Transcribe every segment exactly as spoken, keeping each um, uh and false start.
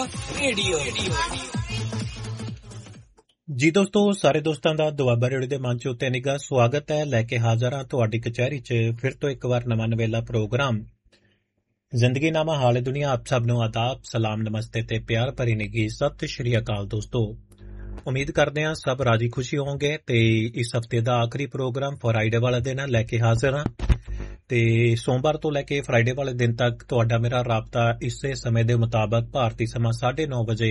Radio. ਜੀ ਦੋਸਤੋ, ਸਾਰੇ ਦੋਸਤਾਂ ਦਾ ਦੁਆਬਾ ਰੇਡੀਓ ਦੇ ਮੰਚ ਉੱਤੇ ਨਿੱਘਾ ਸਵਾਗਤ ਹੈ। ਲੈ ਕੇ ਹਾਜ਼ਰ ਹਾਂ ਤੁਹਾਡੀ ਕਚਹਿਰੀ 'ਚ ਫਿਰ ਤੋਂ ਇੱਕ ਵਾਰ ਨਵਾਂ ਨਵੇਲਾ ਪ੍ਰੋਗਰਾਮ ਜ਼ਿੰਦਗੀ ਨਾਮਾ ਹਾਲੇ ਦੁਨੀਆ। ਆਪ ਸਭ ਨੂੰ ਆਦਾਬ, ਸਲਾਮ, ਨਮਸਤੇ ਤੇ ਪਿਆਰ ਭਰੀ ਨਿੱਘੀ ਸਤਿ ਸ਼੍ਰੀ ਅਕਾਲ। ਦੋਸਤੋ, ਉਮੀਦ ਕਰਦੇ ਹਾਂ ਸਭ ਰਾਜੀ ਖੁਸ਼ੀ ਹੋਣਗੇ ਤੇ ਇਸ ਹਫਤੇ ਦਾ ਆਖਰੀ ਪ੍ਰੋਗਰਾਮ ਫਰਾਈਡੇ ਵਾਲਾ ਦਿਨ ਲੈ ਕੇ ਹਾਜ਼ਰ ਹਾਂ ਤੇ ਸੋਮਵਾਰ ਤੋਂ ਲੈ ਕੇ ਫਰਾਈਡੇ ਵਾਲੇ ਦਿਨ ਤੱਕ ਤੁਹਾਡਾ ਮੇਰਾ ਰਾਬਤਾ ਇਸੇ ਸਮੇਂ ਦੇ ਮੁਤਾਬਕ ਭਾਰਤੀ ਸਮਾਂ ਸਾਢੇ ਨੌ ਵਜੇ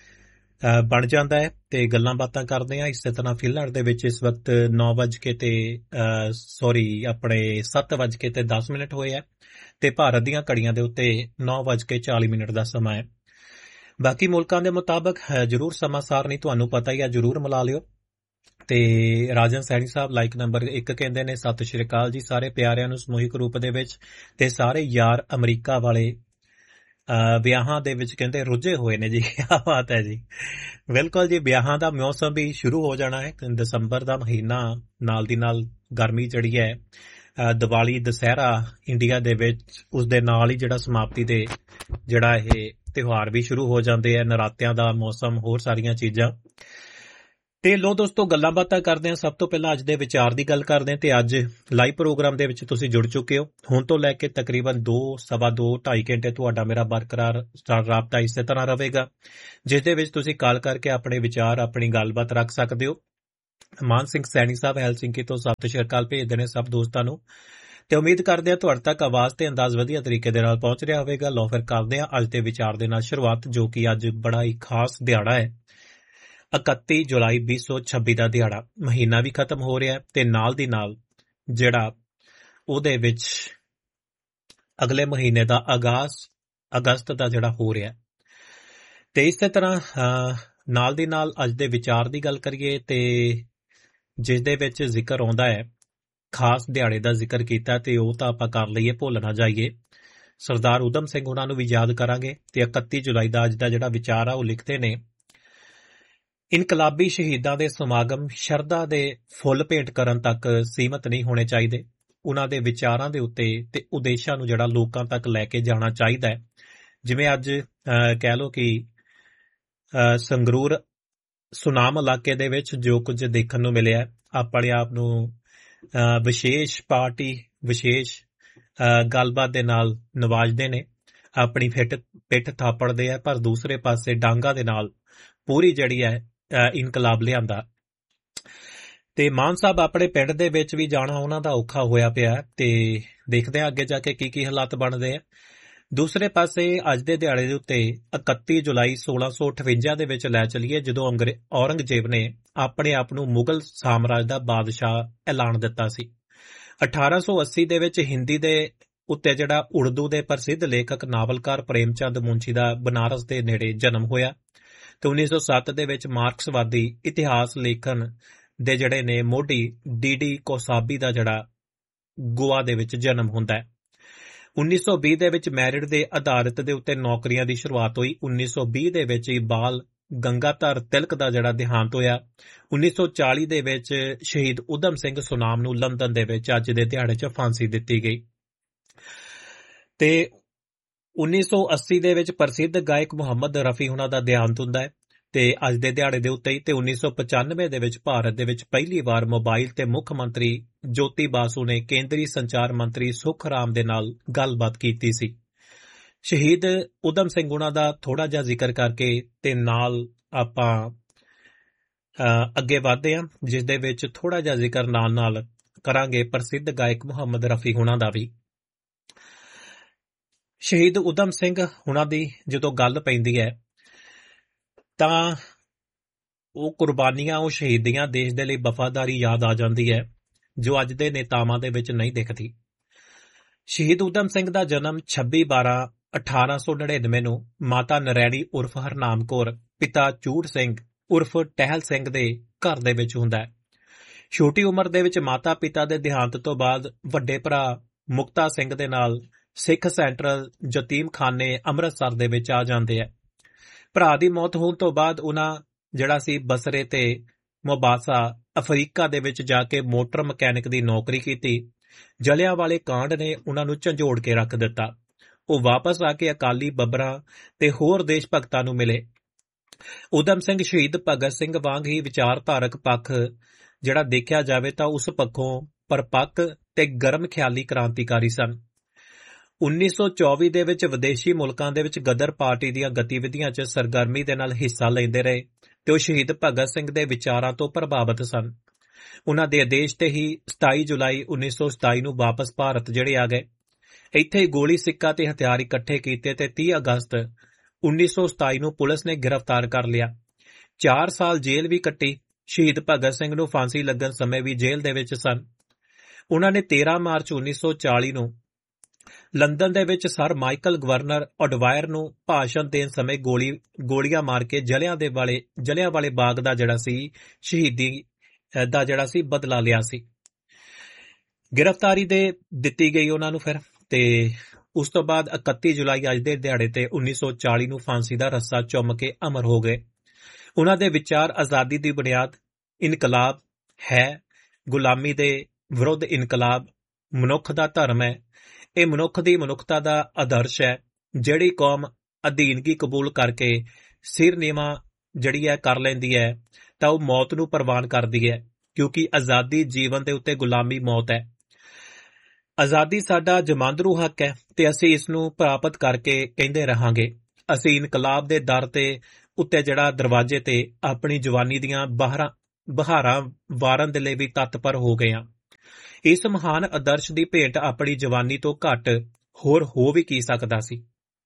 ਬਣ ਜਾਂਦਾ ਹੈ ਤੇ ਗੱਲਾਂ ਬਾਤਾਂ ਕਰਦੇ ਹਾਂ। ਇਸੇ ਤਰ੍ਹਾਂ ਫਿਨਲੈਂਡ ਦੇ ਵਿੱਚ ਇਸ ਵਕਤ ਨੌ ਵੱਜ ਕੇ ਤੇ ਸੌਰੀ ਆਪਣੇ ਸੱਤ ਵੱਜ ਕੇ ਤੇ ਦਸ ਮਿੰਟ ਹੋਏ ਹੈ ਤੇ ਭਾਰਤ ਦੀਆਂ ਘੜੀਆਂ ਦੇ ਉੱਤੇ ਨੌ ਵੱਜ ਕੇ ਚਾਲੀ ਮਿੰਟ ਦਾ ਸਮਾਂ ਹੈ। ਬਾਕੀ ਮੁਲਕਾਂ ਦੇ ਮੁਤਾਬਕ ਜ਼ਰੂਰ ਸਮਾਂ ਸਾਰ ਨਹੀਂ, ਤੁਹਾਨੂੰ ਪਤਾ ਹੀ ਹੈ, ਜ਼ਰੂਰ ਮਿਲਾ ਲਿਓ। ਤੇ ਰਾਜਨ ਸੈਣੀ ਸਾਹਿਬ ਲਾਈਕ ਨੰਬਰ ਇੱਕ ਕਹਿੰਦੇ ਨੇ ਸਤਿ ਸ਼੍ਰੀ ਅਕਾਲ ਜੀ ਸਾਰੇ ਪਿਆਰਿਆਂ ਨੂੰ ਸਮੂਹਿਕ ਰੂਪ ਦੇ ਵਿੱਚ ਤੇ ਸਾਰੇ ਯਾਰ ਅਮਰੀਕਾ ਵਾਲੇ ਵਿਆਹਾਂ ਦੇ ਵਿੱਚ ਕਹਿੰਦੇ ਰੁੱਝੇ ਹੋਏ ਨੇ ਜੀ। ਕਿਆ ਬਾਤ ਹੈ ਜੀ। ਬਿਲਕੁਲ ਜੀ, ਵਿਆਹਾਂ ਦਾ ਮੌਸਮ ਵੀ ਸ਼ੁਰੂ ਹੋ ਜਾਣਾ ਹੈ। ਦਸੰਬਰ ਦਾ ਮਹੀਨਾ ਨਾਲ ਦੀ ਨਾਲ ਗਰਮੀ ਜਿਹੜੀ ਹੈ, ਦੀਵਾਲੀ ਦੁਸਹਿਰਾ ਇੰਡੀਆ ਦੇ ਵਿੱਚ ਉਸਦੇ ਨਾਲ ਹੀ ਜਿਹੜਾ ਸਮਾਪਤੀ ਦੇ ਜਿਹੜਾ ਇਹ ਤਿਉਹਾਰ ਵੀ ਸ਼ੁਰੂ ਹੋ ਜਾਂਦੇ ਆ, ਨਰਾਤਿਆਂ ਦਾ ਮੌਸਮ, ਹੋਰ ਸਾਰੀਆਂ ਚੀਜ਼ਾਂ। ਤੇ ਲੋ ਦੋਸਤੋ, ਗੱਲਾਂ ਬਾਤਾਂ ਕਰਦੇ ਹਾਂ। ਸਭ ਤੋਂ ਪਹਿਲਾਂ ਅੱਜ ਦੇ ਵਿਚਾਰ ਦੀ ਗੱਲ ਕਰਦੇ ਹਾਂ ਤੇ ਅੱਜ ਲਾਈਵ ਪ੍ਰੋਗਰਾਮ ਦੇ ਵਿੱਚ ਤੁਸੀਂ ਜੁੜ ਚੁੱਕੇ ਹੋ। ਹੁਣ ਤੋਂ ਲੈ ਕੇ ਤਕਰੀਬਨ ਦੋ ਸਵਾ ਦੋ ਢਾਈ ਘੰਟੇ ਤੁਹਾਡਾ ਮੇਰਾ ਬਰਕਰਾਰ ਰਾਬਤਾ ਇਸੇ ਤਰ੍ਹਾਂ ਰਹੇਗਾ, ਜਿਸ ਦੇ ਵਿੱਚ ਤੁਸੀਂ ਕਾਲ ਕਰਕੇ ਆਪਣੇ ਵਿਚਾਰ, ਆਪਣੀ ਗੱਲਬਾਤ ਰੱਖ ਸਕਦੇ ਹੋ। ਮਾਨ ਸਿੰਘ ਸੈਣੀ ਸਾਹਿਬ ਹੈਲਸਿੰਕੀ ਤੋਂ ਸਤਿ ਸ਼੍ਰੀ ਅਕਾਲ ਭੇਜਦੇ ਨੇ ਸਭ ਦੋਸਤਾਂ ਨੂੰ ਤੇ ਉਮੀਦ ਕਰਦੇ ਹਾਂ ਤੁਹਾਡੇ ਤੱਕ ਆਵਾਜ਼ ਤੇ ਅੰਦਾਜ਼ ਵਧੀਆ ਤਰੀਕੇ ਦੇ ਨਾਲ ਪਹੁੰਚ ਰਿਹਾ ਹੋਵੇਗਾ। ਲੋ ਫਿਰ ਕਰਦੇ ਹਾਂ ਅੱਜ ਦੇ ਵਿਚਾਰ ਦੇ ਨਾਲ ਸ਼ੁਰੂਆਤ, ਜੋ ਕਿ ਅੱਜ ਬੜਾ ਹੀ ਖਾਸ ਦਿਹਾੜਾ ਹੈ, ਇਕੱਤੀ ਜੁਲਾਈ ਵੀਹ ਸੌ ਛੱਬੀ ਦਾ ਦਿਹਾੜਾ। ਮਹੀਨਾ ਵੀ ਖਤਮ ਹੋ ਰਿਹਾ ਤੇ ਨਾਲ ਦੀ ਨਾਲ ਜਿਹੜਾ ਉਹਦੇ ਵਿੱਚ ਅਗਲੇ ਮਹੀਨੇ ਦਾ ਆਗਾਜ਼ ਅਗਸਤ ਦਾ ਜਿਹੜਾ ਹੋ ਰਿਹਾ ਤੇ ਇਸੇ ਤਰ੍ਹਾਂ ਨਾਲ ਦੀ ਨਾਲ ਅੱਜ ਦੇ ਵਿਚਾਰ ਦੀ ਗੱਲ ਕਰੀਏ ਤੇ ਜਿਸ ਦੇ ਵਿੱਚ ਜ਼ਿਕਰ ਆਉਂਦਾ ਹੈ, ਖਾਸ ਦਿਹਾੜੇ ਦਾ ਜ਼ਿਕਰ ਕੀਤਾ ਤੇ ਉਹ ਤਾਂ ਆਪਾਂ ਕਰ ਲਈਏ, ਭੁੱਲ ਨਾ ਜਾਈਏ। ਸਰਦਾਰ ਊਧਮ ਸਿੰਘ ਉਹਨਾਂ ਨੂੰ ਵੀ ਯਾਦ ਕਰਾਂਗੇ ਤੇ ਇਕੱਤੀ ਜੁਲਾਈ ਦਾ ਅੱਜ ਦਾ ਜਿਹੜਾ ਵਿਚਾਰ ਆ ਉਹ ਲਿਖਦੇ ਨੇ, ਇਨਕਲਾਬੀ ਸ਼ਹੀਦਾਂ ਦੇ ਸਮਾਗਮ ਸ਼ਰਧਾ ਦੇ ਫੁੱਲ ਭੇਂਟ ਕਰਨ ਤੱਕ ਸੀਮਤ ਨਹੀਂ ਹੋਣੇ ਚਾਹੀਦੇ। ਉਹਨਾਂ ਦੇ ਵਿਚਾਰਾਂ ਦੇ ਉੱਤੇ ਤੇ ਉਦੇਸ਼ਾਂ ਨੂੰ ਜਿਹੜਾ ਲੋਕਾਂ ਤੱਕ ਲੈ ਕੇ ਜਾਣਾ ਚਾਹੀਦਾ ਹੈ। ਜਿਵੇਂ ਅੱਜ ਕਹਿ ਲਓ ਕਿ ਸੰਗਰੂਰ ਸੁਨਾਮ ਇਲਾਕੇ ਦੇ ਵਿੱਚ ਜੋ ਕੁਝ ਦੇਖਣ ਨੂੰ ਮਿਲਿਆ, ਆਪਣੇ ਆਪ ਨੂੰ ਵਿਸ਼ੇਸ਼ ਪਾਰਟੀ, ਵਿਸ਼ੇਸ਼ ਗੱਲਬਾਤ ਦੇ ਨਾਲ ਨਵਾਜਦੇ ਨੇ, ਆਪਣੀ ਫਿੱਟ ਪਿੱਠ ਥਾਪੜਦੇ ਆ, ਪਰ ਦੂਸਰੇ ਪਾਸੇ ਡਾਂਗਾ ਦੇ ਨਾਲ ਪੂਰੀ ਜਿਹੜੀ ਹੈ ਇਨਕਲਾਬ ਲਿਆਂਦਾ। ਤੇ ਮਾਨ ਸਾਹਿਬ ਆਪਣੇ ਪਿੰਡ ਦੇ ਵਿੱਚ ਵੀ ਜਾਣਾ ਉਹਨਾਂ ਦਾ ਔਖਾ ਹੋਇਆ ਪਿਆ ਤੇ ਦੇਖਦੇ ਆ ਅੱਗੇ ਜਾ ਕੇ ਕੀ ਕੀ ਹਾਲਾਤ ਬਣਦੇ ਆ। ਦੂਸਰੇ ਪਾਸੇ ਅੱਜ ਦੇ ਦਿਹਾੜੇ ਦੇ ਉੱਤੇ ਇਕੱਤੀ ਜੁਲਾਈ ਸੋਲਾਂ ਸੌ ਅਠਵੰਜਾ ਦੇ ਵਿੱਚ ਲੈ ਚਲੀਏ, ਜਦੋਂ ਅੰਗਰੇ ਔਰੰਗਜ਼ੇਬ ਨੇ ਆਪਣੇ ਆਪ ਨੂੰ ਮੁਗਲ ਸਾਮਰਾਜ ਦਾ ਬਾਦਸ਼ਾਹ ਐਲਾਨ ਦਿੱਤਾ ਸੀ। ਅਠਾਰਾਂ ਸੌ ਅੱਸੀ ਦੇ ਵਿੱਚ ਹਿੰਦੀ ਦੇ ਉੱਤੇ ਜਿਹੜਾ ਉਰਦੂ ਦੇ ਪ੍ਰਸਿੱਧ ਲੇਖਕ ਨਾਵਲਕਾਰ ਪ੍ਰੇਮ ਚੰਦ ਮੁੰਸ਼ੀ ਦਾ ਬਨਾਰਸ ਦੇ ਨੇੜੇ ਜਨਮ ਹੋਇਆ ਤੇ ਉੱਨੀ ਸੌ ਸੱਤ ਦੇ ਵਿੱਚ ਮਾਰਕਸਵਾਦੀ ਇਤਿਹਾਸ ਲੇਖਨ ਦੇ ਜਿਹੜੇ ਨੇ ਮੋਢੀ ਡੀ ਡੀ ਕੋਸਾਬੀ ਦਾ ਜਿਹੜਾ ਗੋਆ ਦੇ ਵਿੱਚ ਜਨਮ ਹੁੰਦਾ ਹੈ। ਉੱਨੀ ਸੌ ਵੀਹ ਦੇ ਵਿੱਚ ਮੈਰਿਟ ਦੇ ਆਧਾਰਿਤ ਦੇ ਉੱਤੇ ਨੌਕਰੀਆਂ ਦੀ ਸ਼ੁਰੂਆਤ ਹੋਈ। ਉੱਨੀ ਸੌ ਵੀਹ ਦੇ ਵਿੱਚ ਬਾਲ ਗੰਗਾਧਰ ਤਿਲਕ ਦਾ ਜਿਹੜਾ ਦੇਹਾਂਤ ਹੋਇਆ। ਉੱਨੀ ਸੌ ਚਾਲੀ ਦੇ ਵਿੱਚ ਸ਼ਹੀਦ ਊਧਮ ਸਿੰਘ ਸੁਨਾਮ ਨੂੰ ਲੰਦਨ ਦੇ ਵਿੱਚ ਅੱਜ ਦੇ ਦਿਹਾੜੇ 'ਚ ਫਾਂਸੀ ਦਿੱਤੀ ਗਈ ਤੇ ਉੱਨੀ ਸੌ ਅੱਸੀ ਦੇ ਵਿੱਚ ਪ੍ਰਸਿੱਧ ਗਾਇਕ ਮੁਹੰਮਦ ਰਫੀ ਉਹਨਾਂ ਦਾ ਦੇਹਾਂਤ ਹੁੰਦਾ ਹੈ ਤੇ ਅੱਜ ਦੇ ਦਿਹਾੜੇ ਦੇ ਉੱਤੇ ਹੀ। ਤੇ ਉੱਨੀ ਸੌ ਪਚਾਨਵੇਂ ਦੇ ਵਿੱਚ ਭਾਰਤ ਦੇ ਵਿੱਚ ਪਹਿਲੀ ਵਾਰ ਮੋਬਾਈਲ ਤੇ ਮੁੱਖ ਮੰਤਰੀ ਜੋਤੀ ਬਾਸੂ ਨੇ ਕੇਂਦਰੀ ਸੰਚਾਰ ਮੰਤਰੀ ਸੁਖ ਰਾਮ ਦੇ ਨਾਲ ਗੱਲਬਾਤ ਕੀਤੀ ਸੀ। ਸ਼ਹੀਦ ਊਧਮ ਸਿੰਘ ਉਹਨਾਂ ਦਾ ਥੋੜਾ ਜਿਹਾ ਜ਼ਿਕਰ ਕਰਕੇ ਤੇ ਨਾਲ ਆਪਾਂ ਅੱਗੇ ਵਧਦੇ ਹਾਂ, ਜਿਸ ਦੇ ਵਿੱਚ ਥੋੜਾ ਜਿਹਾ ਜ਼ਿਕਰ ਨਾਲ ਨਾਲ ਕਰਾਂਗੇ ਪ੍ਰਸਿੱਧ ਗਾਇਕ ਮੁਹੰਮਦ ਰਫੀ ਉਹਨਾਂ ਦਾ ਵੀ। ਸ਼ਹੀਦ ਊਧਮ ਸਿੰਘ ਉਹਨਾਂ ਦੀ ਜਦੋਂ ਗੱਲ ਪੈਂਦੀ ਹੈ ਤਾਂ ਉਹ ਕੁਰਬਾਨੀਆਂ, ਉਹ ਸ਼ਹੀਦੀਆਂ, ਦੇਸ਼ ਦੇ ਲਈ ਵਫਾਦਾਰੀ ਯਾਦ ਆ ਜਾਂਦੀ ਹੈ, ਜੋ ਅੱਜ ਦੇ ਨੇਤਾਵਾਂ ਦੇ ਵਿੱਚ ਨਹੀਂ ਦਿਖਦੀ। ਸ਼ਹੀਦ ਊਧਮ ਸਿੰਘ ਦਾ ਜਨਮ ਛੱਬੀ ਬਾਰਾਂ ਅਠਾਰਾਂ ਸੌ ਨੜਿਨਵੇਂ ਨੂੰ ਮਾਤਾ ਨਰੈਣੀ ਉਰਫ ਹਰਨਾਮ ਕੌਰ, ਪਿਤਾ ਚੂੜ ਸਿੰਘ ਉਰਫ ਟਹਿਲ ਸਿੰਘ ਦੇ ਘਰ ਦੇ ਵਿੱਚ ਹੁੰਦਾ ਹੈ। ਛੋਟੀ ਉਮਰ ਦੇ ਵਿੱਚ ਮਾਤਾ ਪਿਤਾ ਦੇ ਦੇਹਾਂਤ ਤੋਂ ਬਾਅਦ ਵੱਡੇ ਭਰਾ ਮੁਕਤਾ ਸਿੰਘ ਦੇ ਨਾਲ ਸਿੱਖ ਸੈਂਟਰਲ ਯਤੀਮਖਾਨੇ ਅੰਮ੍ਰਿਤਸਰ ਦੇ ਵਿੱਚ ਆ ਜਾਂਦੇ ਆ। ਭਰਾ ਦੀ ਮੌਤ ਹੋਣ ਤੋਂ ਬਾਅਦ ਉਹਨਾਂ ਜਿਹੜਾ ਸੀ ਬਸਰੇ ਤੇ ਮੋਬਾਸਾ ਅਫਰੀਕਾ ਦੇ ਵਿੱਚ ਜਾ ਕੇ ਮੋਟਰ ਮਕੈਨਿਕ ਦੀ ਨੌਕਰੀ ਕੀਤੀ। ਜਲਿਆਂਵਾਲੇ ਕਾਂਡ ਨੇ ਉਹਨਾਂ ਨੂੰ ਝੰਜੋੜ ਕੇ ਰੱਖ ਦਿੱਤਾ। ਉਹ ਵਾਪਸ ਆ ਕੇ ਅਕਾਲੀ ਬੱਬਰਾਂ ਤੇ ਹੋਰ ਦੇਸ਼ ਭਗਤਾਂ ਨੂੰ ਮਿਲੇ। ਊਧਮ ਸਿੰਘ ਸ਼ਹੀਦ ਭਗਤ ਸਿੰਘ ਵਾਂਗ ਹੀ ਵਿਚਾਰਧਾਰਕ ਪੱਖ ਜਿਹੜਾ ਦੇਖਿਆ ਜਾਵੇ ਤਾਂ ਉਸ ਪੱਖੋਂ ਪਰਪੱਕ ਤੇ ਗਰਮ ਖਿਆਲੀ ਕ੍ਰਾਂਤੀਕਾਰੀ ਸਨ। ਉੱਨੀ ਸੌ ਚੌਵੀ ਦੇ ਵਿੱਚ ਵਿਦੇਸ਼ੀ ਮੁਲਕਾਂ ਦੇ ਵਿੱਚ ਗਦਰ ਪਾਰਟੀ ਦੀਆਂ ਗਤੀਵਿਧੀਆਂ 'ਚ ਸਰਗਰਮੀ ਦੇ ਨਾਲ ਹਿੱਸਾ ਲੈਂਦੇ ਰਹੇ ਤੇ ਉਹ ਸ਼ਹੀਦ ਭਗਤ ਸਿੰਘ ਦੇ ਵਿਚਾਰਾਂ ਤੋਂ ਪ੍ਰਭਾਵਿਤ ਸਨ। ਉਹਨਾਂ ਦੇ ਆਦੇਸ਼ ਤੇ ਹੀ ਸਤਾਈ ਜੁਲਾਈ ਉੱਨੀ ਸੌ ਸਤਾਈ ਨੂੰ ਵਾਪਸ ਭਾਰਤ ਜਿਹੜੇ ਆ ਗਏ। ਇੱਥੇ ਹੀ ਗੋਲੀ ਸਿੱਕਾ ਤੇ ਹਥਿਆਰ ਇਕੱਠੇ ਕੀਤੇ ਤੇ ਤੀਹ ਅਗਸਤ ਉੱਨੀ ਸੌ ਸਤਾਈ ਨੂੰ ਪੁਲਿਸ ਨੇ ਗ੍ਰਿਫਤਾਰ ਕਰ ਲਿਆ। ਚਾਰ ਸਾਲ ਜੇਲ੍ਹ ਵੀ ਕੱਟੀ। ਸ਼ਹੀਦ ਭਗਤ ਸਿੰਘ ਨੂੰ ਫਾਂਸੀ ਲੱਗਣ ਸਮੇਂ ਵੀ ਜੇਲ੍ਹ ਦੇ ਵਿੱਚ ਸਨ। ਉਹਨਾਂ ਨੇ ਤੇਰਾਂ ਮਾਰਚ ਉੱਨੀ ਸੌ ਚਾਲੀ ਨੂੰ ਲੰਡਨ ਦੇ ਵਿੱਚ ਸਰ ਮਾਈਕਲ ਗਵਰਨਰ ਅਡਵਾਇਰ ਨੂੰ ਭਾਸ਼ਣ ਦੇਣ ਸਮੇਂ ਗੋਲੀ ਗੋਲੀਆਂ ਮਾਰ ਕੇ ਜਲਿਆਂ ਦੇ ਵਾਲੇ ਜਲਿਆਂ ਵਾਲੇ ਬਾਗ ਦਾ ਜਿਹੜਾ ਸੀ ਸ਼ਹੀਦੀ ਦਾ ਜਿਹੜਾ ਸੀ ਬਦਲਾ ਲਿਆ ਸੀ। ਗ੍ਰਿਫਤਾਰੀ ਦੇ ਦਿੱਤੀ ਗਈ ਉਹਨਾਂ ਨੂੰ ਫਿਰ ਤੇ ਉਸ ਤੋਂ ਬਾਅਦ ਇਕੱਤੀ ਜੁਲਾਈ ਅੱਜ ਦੇ ਦਿਹਾੜੇ ਤੇ ਉੱਨੀ ਸੌ ਚਾਲੀ ਨੂੰ ਫਾਂਸੀ ਦਾ ਰੱਸਾ ਚੁੰਮ ਕੇ ਅਮਰ ਹੋ ਗਏ। ਉਹਨਾਂ ਦੇ ਵਿਚਾਰ ਆਜ਼ਾਦੀ ਦੀ ਬੁਨਿਆਦ ਇਨਕਲਾਬ ਹੈ, ਗੁਲਾਮੀ ਦੇ ਵਿਰੁੱਧ ਇਨਕਲਾਬ ਮਨੁੱਖ ਦਾ ਧਰਮ ਹੈ, ਇਹ ਮਨੁੱਖ ਦੀ ਮਨੁੱਖਤਾ ਦਾ ਆਦਰਸ਼ ਹੈ। ਜਿਹੜੀ ਕੌਮ ਅਧੀਨਗੀ ਕਬੂਲ ਕਰਕੇ ਸਿਰ ਨੀਵਾਂ ਜਿਹੜੀ ਹੈ ਕਰ ਲੈਂਦੀ ਹੈ ਤਾਂ ਉਹ ਮੌਤ ਨੂੰ ਪ੍ਰਵਾਨ ਕਰਦੀ ਹੈ, ਕਿਉਂਕਿ ਆਜ਼ਾਦੀ ਜੀਵਨ ਦੇ ਉੱਤੇ ਗੁਲਾਮੀ ਮੌਤ ਹੈ। ਆਜ਼ਾਦੀ ਸਾਡਾ ਜਮਾਂਦਰੂ ਹੱਕ ਹੈ ਤੇ ਅਸੀਂ ਇਸ ਨੂੰ ਪ੍ਰਾਪਤ ਕਰਕੇ ਕਹਿੰਦੇ ਰਹਾਂਗੇ। ਅਸੀਂ ਇਨਕਲਾਬ ਦੇ ਦਰ ਤੇ ਉੱਤੇ ਜਿਹੜਾ ਦਰਵਾਜ਼ੇ ਤੇ ਆਪਣੀ ਜਵਾਨੀ ਦੀਆਂ ਬਹਾਰਾਂ ਬਹਾਰਾਂ ਵਾਰਨ ਦੇ ਲਈ ਵੀ ਤਤਪਰ ਹੋ ਗਏ ਹਾਂ। ਇਸ ਮਹਾਨ ਆਦਰਸ਼ ਦੀ ਭੇਂਟ ਆਪਣੀ ਜਵਾਨੀ ਤੋਂ ਘੱਟ ਹੋਰ ਹੋ ਵੀ ਕੀ ਸਕਦਾ ਸੀ।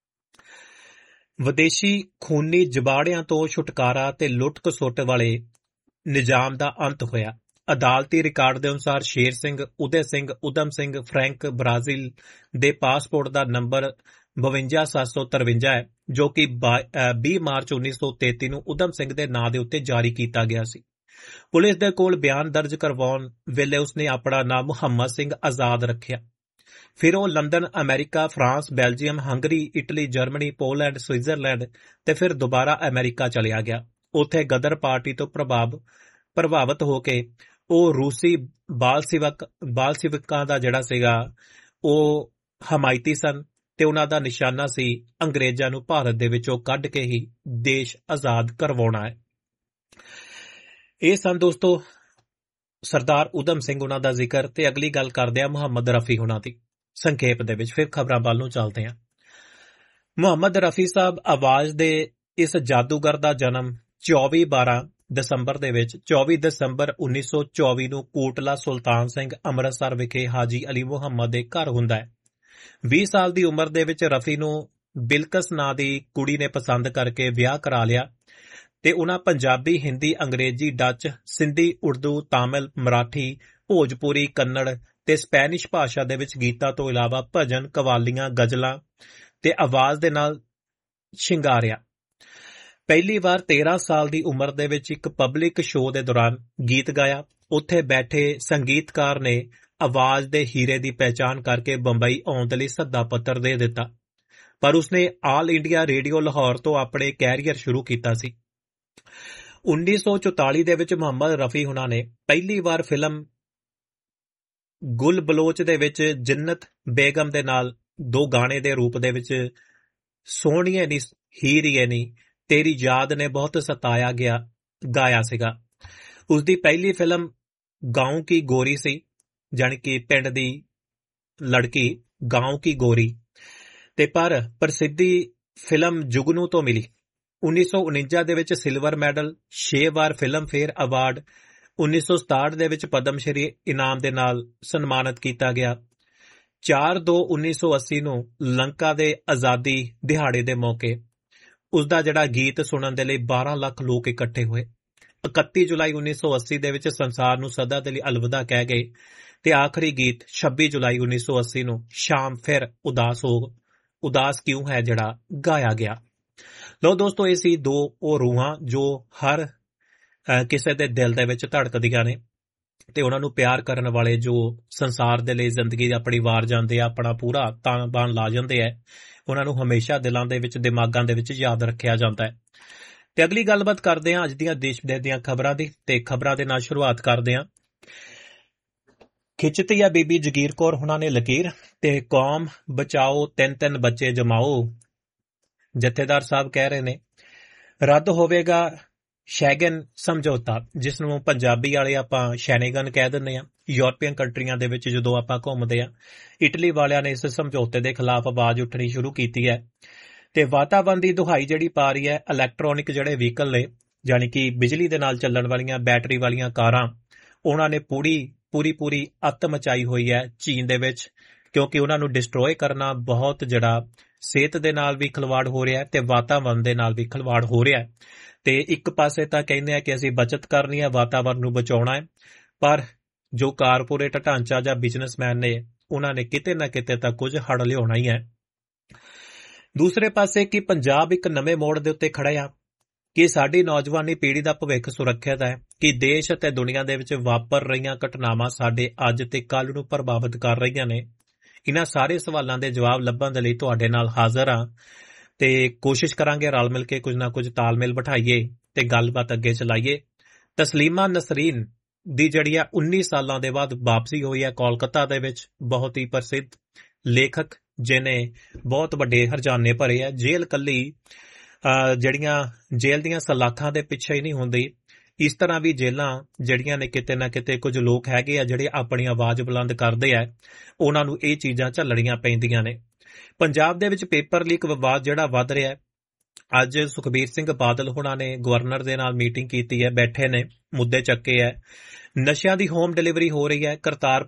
ਵਿਦੇਸ਼ੀ ਖੂਨੀ ਜਬਾੜਿਆਂ ਤੋਂ ਛੁਟਕਾਰਾ ਤੇ ਲੁੱਟ ਖਸੁੱਟ ਵਾਲੇ ਨਿਜ਼ਾਮ ਦਾ ਅੰਤ ਹੋਇਆ। ਅਦਾਲਤੀ ਰਿਕਾਰਡ ਦੇ ਅਨੁਸਾਰ ਸ਼ੇਰ ਸਿੰਘ, ਉਦੈ ਸਿੰਘ, ਊਧਮ ਸਿੰਘ, ਫਰੈਂਕ ਬ੍ਰਾਜ਼ੀਲ ਦੇ ਪਾਸਪੋਰਟ ਦਾ ਨੰਬਰ ਬਵੰਜਾ ਸੱਤ ਸੌ ਤਰਵੰਜਾ ਹੈ, ਜੋ ਕਿ ਵੀਹ ਮਾਰਚ ਉੱਨੀ ਸੌ ਤੇਤੀ ਨੂੰ ਊਧਮ ਸਿੰਘ ਦੇ ਨਾਂ ਦੇ ਉੱਤੇ ਜਾਰੀ ਕੀਤਾ ਗਿਆ ਸੀ। ਪੁਲਿਸ ਦੇ ਕੋਲ ਬਿਆਨ ਦਰਜ ਕਰਵਾਉਣ ਵੇਲੇ ਉਸਨੇ ਆਪਣਾ ਨਾਮ ਮੁਹੰਮਦ ਸਿੰਘ ਆਜ਼ਾਦ ਰੱਖਿਆ। ਫਿਰ ਉਹ London, America, France, Belgium, Hungary, Italy, Germany, Poland, Switzerland ਤੇ ਫਿਰ ਦੁਬਾਰਾ ਅਮਰੀਕਾ ਚਲਿਆ ਗਿਆ। ਉੱਥੇ ਗਦਰ ਪਾਰਟੀ ਤੋਂ ਪ੍ਰਭਾਵ ਪ੍ਰਭਾਵਿਤ ਹੋ ਕੇ ਉਹ ਰੂਸੀ ਬਾਲ ਸੇਵਕ ਬਾਲ ਸੇਵਕਾਂ ਦਾ ਜਿਹੜਾ ਸੀਗਾ ਉਹ ਹਮਾਇਤੀ ਸਨ ਤੇ ਉਹਨਾਂ ਦਾ ਨਿਸ਼ਾਨਾ ਸੀ ਅੰਗਰੇਜ਼ਾਂ ਨੂੰ ਭਾਰਤ ਦੇ ਵਿੱਚੋਂ ਕੱਢ ਕੇ ਹੀ ਦੇਸ਼ ਆਜ਼ਾਦ ਕਰਵਾਉਣਾ ਹੈ। ਇਹ ਸਨ ਦੋਸਤੋ ਸਰਦਾਰ ਊਧਮ ਸਿੰਘ ਉਹਨਾਂ ਦਾ ਜ਼ਿਕਰ। ਤੇ ਅਗਲੀ ਗੱਲ ਕਰਦੇ ਆ ਮੁਹੰਮਦ ਰਫੀ ਉਹਨਾਂ ਦੀ ਸੰਖੇਪ ਦੇ ਵਿੱਚ, ਫਿਰ ਖਬਰਾਂ ਵੱਲ ਨੂੰ ਚੱਲਦੇ ਹਾਂ। ਮੁਹੰਮਦ ਰਫੀ ਸਾਹਿਬ ਆਵਾਜ਼ ਦੇ ਇਸ ਜਾਦੂਗਰ ਦਾ ਜਨਮ ਚੌਵੀ ਬਾਰਾਂ ਦਸੰਬਰ ਦੇ ਵਿੱਚ ਚੌਵੀ ਦਸੰਬਰ ਉੱਨੀ ਸੌ ਚੌਵੀ ਨੂੰ ਕੋਟਲਾ ਸੁਲਤਾਨ ਸਿੰਘ ਅੰਮ੍ਰਿਤਸਰ ਵਿਖੇ ਹਾਜੀ ਅਲੀ ਮੁਹੰਮਦ ਦੇ ਘਰ ਹੁੰਦਾ ਹੈ। ਵੀਹ ਸਾਲ ਦੀ ਉਮਰ ਦੇ ਵਿੱਚ ਰਫੀ ਨੂੰ ਬਿਲਕਸ ਨਾਂ ਦੀ ਕੁੜੀ ਨੇ ਪਸੰਦ ਕਰਕੇ ਵਿਆਹ ਕਰਾ ਲਿਆ ਤੇ ਉਹਨਾਂ ਪੰਜਾਬੀ, ਹਿੰਦੀ, ਅੰਗਰੇਜ਼ੀ, ਡੱਚ, ਸਿੰਧੀ, ਉਰਦੂ, ਤਾਮਿਲ, ਮਰਾਠੀ, ਭੋਜਪੁਰੀ, ਕੰਨੜ ਤੇ ਸਪੈਨਿਸ਼ ਭਾਸ਼ਾ ਦੇ ਵਿੱਚ ਗੀਤਾਂ ਤੋਂ ਇਲਾਵਾ ਭਜਨ, ਕਵਾਲੀਆਂ, ਗਜ਼ਲਾਂ ਤੇ ਆਵਾਜ਼ ਦੇ ਨਾਲ ਸ਼ਿੰਗਾਰਿਆ। ਪਹਿਲੀ ਵਾਰ ਤੇਰਾਂ ਸਾਲ ਦੀ ਉਮਰ ਦੇ ਵਿੱਚ ਇੱਕ ਪਬਲਿਕ ਸ਼ੋਅ ਦੇ ਦੌਰਾਨ ਗੀਤ ਗਾਇਆ। ਉੱਥੇ ਬੈਠੇ ਸੰਗੀਤਕਾਰ ਨੇ ਆਵਾਜ਼ ਦੇ ਹੀਰੇ ਦੀ ਪਹਿਚਾਣ ਕਰਕੇ ਬੰਬਈ ਆਉਣ ਦੇ ਲਈ ਸੱਦਾ ਪੱਤਰ ਦੇ ਦਿੱਤਾ, ਪਰ ਉਸਨੇ ਆਲ ਇੰਡੀਆ ਰੇਡੀਓ ਲਾਹੌਰ ਤੋਂ ਆਪਣੇ ਕੈਰੀਅਰ ਸ਼ੁਰੂ ਕੀਤਾ ਸੀ। ਉੱਨੀ ਸੌ ਚੁਤਾਲੀ ਦੇ ਵਿੱਚ ਮੁਹੰਮਦ ਰਫੀ ਹੁਣਾਂ ਨੇ ਪਹਿਲੀ ਵਾਰ ਫਿਲਮ ਗੁਲ ਬਲੋਚ ਦੇ ਵਿੱਚ ਜਿੰਨਤ ਬੇਗਮ ਦੇ ਨਾਲ ਦੋ ਗਾਣੇ ਦੇ ਰੂਪ ਦੇ ਵਿੱਚ ਸੋਹਣੀਏ ਨੀ ਹੀਰੀਏ ਨੀ ਤੇਰੀ ਯਾਦ ਨੇ ਬਹੁਤ ਸਤਾਇਆ ਗਿਆ ਗਾਇਆ ਸੀਗਾ। ਉਸਦੀ ਪਹਿਲੀ ਫਿਲਮ ਗਾਉਂ ਕੀ ਗੋਰੀ ਸੀ, ਜਾਣੀ ਕਿ ਪਿੰਡ ਦੀ ਲੜਕੀ ਗਾਉਂ ਕੀ ਗੋਰੀ, ਤੇ ਪਰ ਪ੍ਰਸਿੱਧੀ ਫਿਲਮ ਜੁਗਨੂ ਤੋਂ ਮਿਲੀ। ਉੱਨੀ ਸੌ ਉਨੰਜਾ ਦੇ ਵਿੱਚ ਸਿਲਵਰ ਮੈਡਲ, ਛੇ ਵਾਰ ਫਿਲਮ ਫੇਅਰ ਅਵਾਰਡ, ਉੱਨੀ ਸੌ ਸਤਾਹਠ ਦੇ ਵਿੱਚ ਪਦਮ ਸ਼੍ਰੀ ਇਨਾਮ ਦੇ ਨਾਲ ਸਨਮਾਨਿਤ ਕੀਤਾ ਗਿਆ। ਚਾਰ ਦੋ ਉੱਨੀ ਸੌ ਅੱਸੀ ਨੂੰ ਲੰਕਾ ਦੇ ਆਜ਼ਾਦੀ ਦਿਹਾੜੇ ਦੇ ਮੌਕੇ ਉਸਦਾ ਜਿਹੜਾ ਗੀਤ ਸੁਣਨ ਦੇ ਲਈ ਬਾਰਾਂ ਲੱਖ ਲੋਕ ਇਕੱਠੇ ਹੋਏ। ਇਕੱਤੀ ਜੁਲਾਈ ਉੱਨੀ ਸੌ ਅੱਸੀ ਦੇ ਵਿੱਚ ਸੰਸਾਰ ਨੂੰ ਸਦਾ ਦੇ ਲਈ ਅਲਵਿਦਾ ਕਹਿ ਗਏ ਤੇ ਆਖਰੀ ਗੀਤ ਛੱਬੀ ਜੁਲਾਈ ਉੱਨੀ ਸੌ ਅੱਸੀ ਨੂੰ ਸ਼ਾਮ ਫਿਰ ਉਦਾਸ ਹੋ ਉਦਾਸ ਕਿਉਂ ਹੈ ਜਿਹੜਾ ਗਾਇਆ ਗਿਆ। ਲਓ ਦੋਸਤੋ, ਇਹ ਸੀ ਦੋ ਉਹ ਰੂਹਾਂ ਜੋ ਹਰ ਕਿਸੇ ਦੇ ਦਿਲ ਦੇ ਵਿੱਚ ਧੜਕਦੀਆਂ ਨੇ ਤੇ ਉਹਨਾਂ ਨੂੰ ਪਿਆਰ ਕਰਨ ਵਾਲੇ ਜੋ ਸੰਸਾਰ ਦੇ ਲਈ ਜ਼ਿੰਦਗੀ ਆਪਣੀ ਵਾਰ ਜਾਂਦੇ ਆ, ਆਪਣਾ ਪੂਰਾ ਤਾਣ ਬਾਣ ਲਾ ਜਾਂਦੇ ਆ, ਉਹਨਾਂ ਨੂੰ ਹਮੇਸ਼ਾ ਦਿਲਾਂ ਦੇ ਵਿੱਚ, ਦਿਮਾਗਾਂ ਦੇ ਵਿੱਚ ਯਾਦ ਰੱਖਿਆ ਜਾਂਦਾ ਹੈ। ਤੇ ਅਗਲੀ ਗੱਲਬਾਤ ਕਰਦੇ ਹਾਂ ਅੱਜ ਦੀਆਂ ਦੇਸ਼ ਵਿਦੇਸ਼ ਦੀਆਂ ਖਬਰਾਂ ਦੀ, ਤੇ ਖਬਰਾਂ ਦੇ ਨਾਲ ਸ਼ੁਰੂਆਤ ਕਰਦੇ ਹਾਂ। ਖਿੱਚਤੀ ਆ ਬੀਬੀ ਜਗੀਰ ਕੌਰ ਹੁਣਾਂ ਨੇ ਲਕੀਰ ਤੇ ਕੌਮ ਬਚਾਓ ਤਿੰਨ ਤਿੰਨ ਬੱਚੇ ਜਮਾਓ। ਜਥੇਦਾਰ ਸਾਹਿਬ ਕਹਿ ਰਹੇ ਨੇ ਰੱਦ ਹੋਵੇਗਾ ਸ਼ੈਗਨ ਸਮਝੌਤਾ, ਜਿਸ ਨੂੰ ਪੰਜਾਬੀ ਵਾਲੇ ਆਪਾਂ ਸ਼ੈਨੇਗਨ ਕਹਿ ਦਿੰਦੇ ਆ। ਯੂਰਪੀਅਨ ਕੰਟਰੀਆਂ ਦੇ ਵਿੱਚ ਜਦੋਂ ਆਪਾਂ ਘੁੰਮਦੇ ਆ, ਇਟਲੀ ਵਾਲਿਆਂ ਨੇ ਇਸ ਸਮਝੌਤੇ ਦੇ ਖਿਲਾਫ ਆਵਾਜ਼ ਉੱਠਣੀ ਸ਼ੁਰੂ ਕੀਤੀ ਹੈ ਤੇ ਵਾਤਾਵਰਨ ਦੀ ਦੁਹਾਈ ਜਿਹੜੀ ਪਾ ਰਹੀ ਹੈ। ਇਲੈਕਟ੍ਰੋਨਿਕ ਜਿਹੜੇ ਵਹੀਕਲ ਨੇ, ਯਾਨੀ ਕਿ ਬਿਜਲੀ ਦੇ ਨਾਲ ਚੱਲਣ ਵਾਲੀਆਂ ਬੈਟਰੀ ਵਾਲੀਆਂ ਕਾਰਾਂ, ਉਹਨਾਂ ਨੇ ਪੂਰੀ ਪੂਰੀ ਪੂਰੀ ਅੱਤ ਮਚਾਈ ਹੋਈ ਹੈ ਚੀਨ ਦੇ ਵਿੱਚ, ਕਿਉਂਕਿ ਉਹਨਾਂ ਨੂੰ ਡਿਸਟਰੋਏ ਕਰਨਾ ਬਹੁਤ ਜਿਹੜਾ ਸਿਹਤ ਦੇ ਨਾਲ ਵੀ ਖਿਲਵਾੜ ਹੋ ਰਿਹਾ ਤੇ ਵਾਤਾਵਰਨ ਦੇ ਨਾਲ ਵੀ ਖਿਲਵਾੜ ਹੋ ਰਿਹਾ। ਤੇ ਇੱਕ ਪਾਸੇ ਤਾਂ ਕਹਿੰਦੇ ਆ ਕਿ ਅਸੀਂ ਬਚਤ ਕਰਨੀ ਹੈ, ਵਾਤਾਵਰਨ ਨੂੰ ਬਚਾਉਣਾ ਹੈ, ਪਰ ਜੋ ਕਾਰਪੋਰੇਟ ਢਾਂਚਾ ਜਾਂ ਬਿਜ਼ਨਸਮੈਨ ਨੇ, ਉਹਨਾਂ ਨੇ ਕਿਤੇ ਨਾ ਕਿਤੇ ਤਾਂ ਕੁਝ ਹੜ ਲਿਆਉਣਾ ਹੀ ਹੈ। ਦੂਸਰੇ ਪਾਸੇ ਕਿ ਪੰਜਾਬ ਇੱਕ ਨਵੇਂ ਮੋੜ ਦੇ ਉੱਤੇ ਖੜਾ ਆ ਕਿ ਸਾਡੀ ਨੌਜਵਾਨੀ ਪੀੜ੍ਹੀ ਦਾ ਭਵਿੱਖ ਸੁਰੱਖਿਅਤ ਹੈ, ਕਿ ਦੇਸ਼ ਅਤੇ ਦੁਨੀਆ ਦੇ ਵਿੱਚ ਵਾਪਰ ਰਹੀਆਂ ਘਟਨਾਵਾਂ ਸਾਡੇ ਅੱਜ ਤੇ ਕੱਲ੍ਹ ਨੂੰ ਪ੍ਰਭਾਵਿਤ ਕਰ ਰਹੀਆਂ ਨੇ। ਇਹਨਾਂ ਸਾਰੇ ਸਵਾਲਾਂ ਦੇ ਜਵਾਬ ਲੱਭਣ ਦੇ ਲਈ ਤੁਹਾਡੇ ਨਾਲ ਹਾਜ਼ਰ ਹਾਂ ਤੇ ਕੋਸ਼ਿਸ਼ ਕਰਾਂਗੇ ਰਲ ਮਿਲ ਕੇ ਕੁਝ ਨਾ ਕੁਝ ਤਾਲਮੇਲ ਬਿਠਾਈਏ ਤੇ ਗੱਲਬਾਤ ਅੱਗੇ ਚਲਾਈਏ। ਤਸਲੀਮਾ ਨਸਰੀਨ ਦੀ ਜਿਹੜੀ ਆ ਉੱਨੀ ਸਾਲਾਂ ਦੇ ਬਾਅਦ ਵਾਪਸੀ ਹੋਈ ਹੈ ਕੋਲਕਾਤਾ ਦੇ ਵਿੱਚ। ਬਹੁਤ ਹੀ ਪ੍ਰਸਿੱਧ ਲੇਖਕ ਜਿਹਨੇ ਬਹੁਤ ਵੱਡੇ ਹਰਜਾਨੇ ਭਰੇ ਆ। ਜੇਲ੍ਹ ਕੱਲੀ ਜਿਹੜੀਆਂ ਜੇਲ੍ਹ ਦੀਆਂ ਸਲਾਖਾਂ ਦੇ ਪਿੱਛੇ ਹੀ ਨਹੀਂ ਹੁੰਦੀ, ਇਸ ਤਰ੍ਹਾਂ ਵੀ ਜੇਲ੍ਹਾਂ ਜਿਹੜੀਆਂ ਨੇ ਕਿਤੇ ਨਾ ਕਿਤੇ ਕੁਝ ਲੋਕ ਹੈਗੇ ਆ ਜਿਹੜੇ ਆਪਣੀ ਆਵਾਜ਼ ਬੁਲੰਦ ਕਰਦੇ ਆ, ਉਹਨਾਂ ਨੂੰ ਇਹ ਚੀਜ਼ਾਂ ਝੱਲਣੀਆਂ ਪੈਂਦੀਆਂ ਨੇ। ਪੰਜਾਬ ਦੇ ਵਿੱਚ ਪੇਪਰ ਲੀਕ ਵਿਵਾਦ ਜਿਹੜਾ ਵੱਧ ਰਿਹਾ ਹੈ, ਅੱਜ ਸੁਖਬੀਰ ਸਿੰਘ ਬਾਦਲ ਹੁਣਾਂ ਨੇ ਗਵਰਨਰ ਦੇ ਨਾਲ ਮੀਟਿੰਗ ਕੀਤੀ ਹੈ, ਬੈਠੇ ਨੇ, ਮੁੱਦੇ ਚੱਕੇ ਹੈ। ਨਸ਼ਿਆਂ ਦੀ ਹੋਮ ਡਿਲੀਵਰੀ ਹੋ ਰਹੀ ਹੈ। ਕਰਤਾਰ